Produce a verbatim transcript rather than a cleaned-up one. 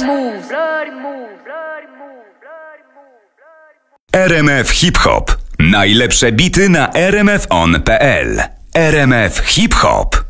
moves. R M F Hip Hop. Najlepsze bity na r m f on kropka p l. R M F Hip Hop.